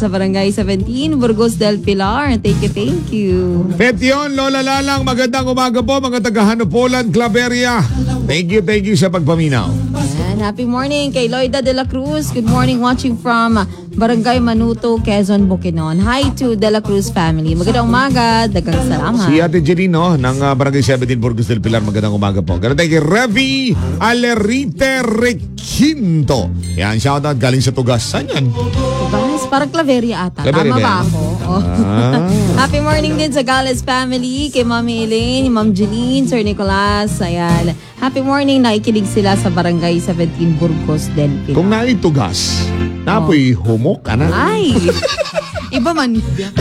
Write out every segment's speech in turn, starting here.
sa Barangay 17, Burgos del Pilar. Thank you. Petyon, Lola Lalang, magandang umaga po mga taga-Hanupolan, Claveria. Thank you sa pagpaminaw. And happy morning kay Loida de la Cruz. Good morning, watching from Barangay Manuto, Quezon, Bukidnon. Hi to de la Cruz family. Magandang umaga, dagang salamat. Si Ate Jelino ng Barangay 17, Burgos del Pilar, magandang umaga po. Ganun tayo kay Revi Alerite Requinto. Yan, shoutout galing sa Tugas. Saan yan? Guys, parang Claveria ata. Claveria Tama ba yan? ako? Oh. Happy morning din sa Gales family, kay Mami Elaine, Ma'am Jeline, Sir Nicolas. Ayan. Happy morning, nakikinig sila sa Barangay 17, Burgos del Pilar. Kung nai Tugas, napoy humok, ana? Ay! Iba man.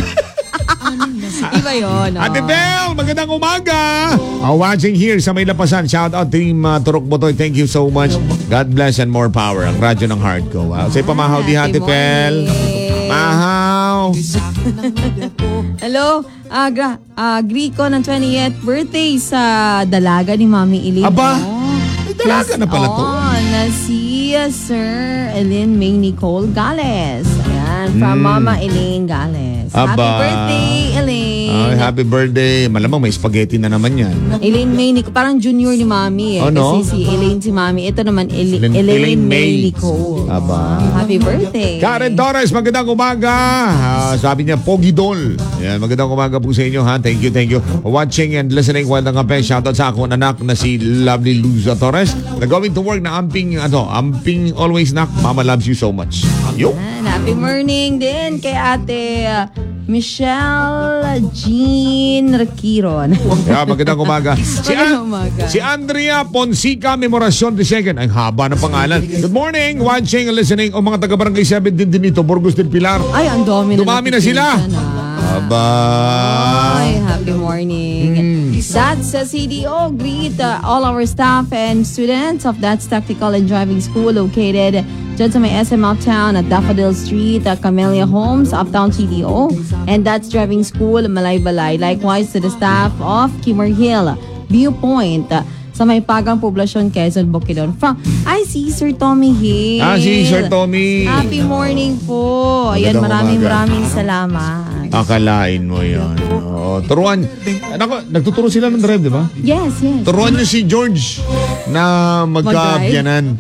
Iba yun. Oh. Ate Bel, magandang umaga! Watching here sa May Lapasan. Shout out Team Turok Botoy. Thank you so much. God bless and more power. Ang radyo ng heart ko. Wow. Say pamahaw di Ate Bel. Mahaw. Hello. Grico ng 20th birthday sa dalaga ni Mami Eileen. Aba, may dalaga na pala to. Na si Sir Eileen May Nicole Gales. Ayan, from Mama Eileen Gales. Aba. Happy birthday, Eileen. Ay, happy birthday. Malamang may spaghetti na naman yan. Eileen May Nicole. Parang junior ni Mami eh. Oh, no? Kasi si Eileen si Mami. Ito naman, Eileen May. Nicole. Aba. Happy birthday. Karen Torres, magandang umaga. Sabi niya, Pogi Dol. Yan, magandang umaga po sa inyo, ha? Thank you. Watching and listening while nangape. Shoutout sa akong anak na si Lovely Luza Torres. Na going to work na amping always nak. Mama loves you so much. Yo. And happy morning din kay ate Michelle Jean Raquiron. Yeah, magandang umaga. Magandang umaga. Si Andrea Ponsica Memoracion II. Ang haba ng pangalan. Good morning, watching and listening. O mga taga-barangay 7 din ito, Burgos del Pilar. Ay, ang dami na. Dumami na sila. Aba. Ay, happy morning. That's a CDO. Greet all our staff and students of That's Tactical and Driving School located dyan sa may SM Uptown at Daffodil Street, Camellia Homes, Uptown CDO. And That's Driving School, Malay-Balay. Likewise to the staff of Kimmer Hill, Viewpoint, sa may Pagang Poblasyon, Quezon, Bukidnon. I see Sir Tommy Hill. Si Sir Tommy. Happy morning po. Ayan, maraming salamat. Akalain mo yan. Turuan. Nagtuturo sila ng drive, di ba? Yes. Turuan niyo si George na magkaabyanan.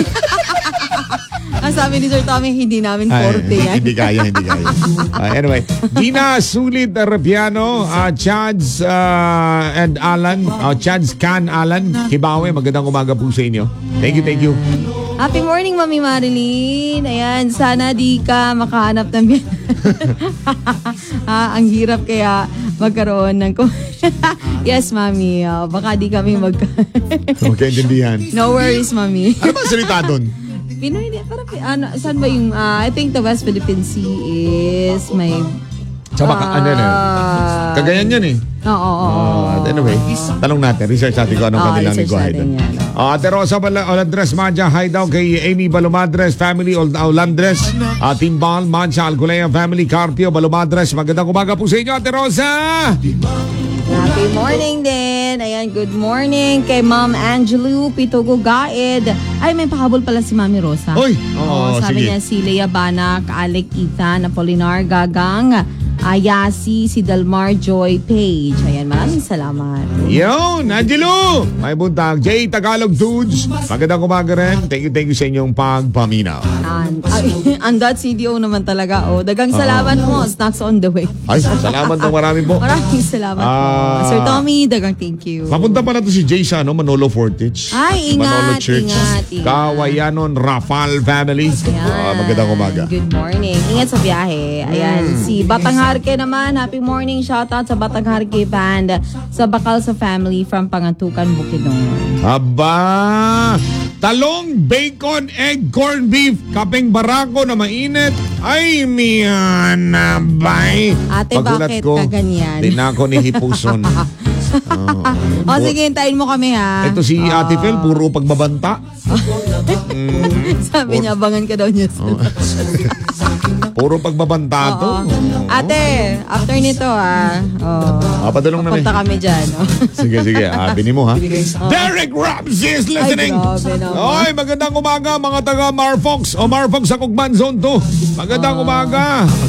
Ang sabi ni Sir Tommy, hindi namin forte yan. Hindi kaya. Anyway, Dina Sulit Rapiano, Chads and Alan, Chads Can Alan, Kibawe, magandang umaga po sa inyo. Thank you. Happy morning, Mami Marilyn. Ayan, sana di ka makahanap ng ang hirap kaya magkaroon ng Yes, Mami. Baka di kami magkaintindihan. No worries, Mami. Ano ba salita doon? Pinoy, parang, saan ba yung, I think the West Philippine Sea is may... Sa baka, Cagayan yan eh. Oo. Anyway, tanong natin, research natin kung anong kanilang lingwahe doon. Ate Rosa Olandres Madja, hi daw kay Amy Balumadres, family Olandres, Timbal, Mancha, Alculea, family, Carpio, Balumadres. Magandang umaga po sa inyo, Ate Rosa! Happy morning din. Ayan, good morning kay Ma'am Angelou Pitogo Gaed. Ay, may pahabol pala si Mami Rosa. Oy! Sabi sige. niya si Lea Banak, Alec Ethan, Apolinar Gagang, Ayasi, si Dalmar Joy Page. Ayan, maraming salamat. Yo, Angelo! May buntag. Jay Tagalog Dudes. Magandang umaga rin. Thank you sa inyong pagpaminaw. And that CDO naman talaga. Dagang salamat mo. Snacks on the way. Ay, salamat ng marami po. Maraming salamat po. Sir Tommy, dagang thank you. Papunta pala to si Jay sa Manolo Fortich. Ay, Manolo ingat. Church. Kawayanon Rafal family. Magandang umaga. Good morning. Ingat sa biyahe. Ayan, si Batang Harke naman. Happy morning. Shoutout sa Batang Harke band sa Bakal sa family from Pangantukan, Bukidnon. Aba! Talong, bacon, egg, corned beef, kapeng barako na mainit. Ay, miyan na bay. Ate, bakit ka ganyan? Di na ako ni Hipuson. Sige, hintayin mo kami ha. Ito si Ate Fel, puro pagbabanta. Sabi niya, abangan ka daw niya. Puro pagbabanta to. Ate, after nito Padulong na punta kami dyan. Sige. Bini mo ha. Derek Ramsey is listening. Ay, magandang umaga mga taga Marfox o Marfox sa Cugman Zone 2. Magandang umaga.